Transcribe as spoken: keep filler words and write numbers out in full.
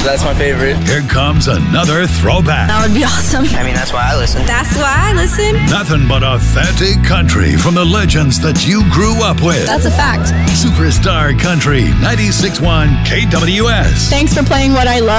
That's my favorite. Here comes another throwback. That would be awesome. I mean, that's why I listen. That's why I listen. Nothing but authentic country from the legends that you grew up with. That's a fact. Superstar Country, ninety-six point one K W S. Thanks for playing what I love.